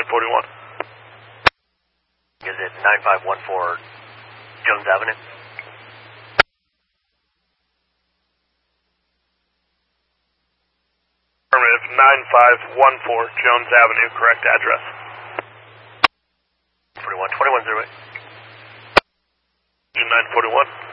941. Is it 9514 Jones Avenue? Affirmative, 9514 Jones Avenue, correct address. 2108. 941.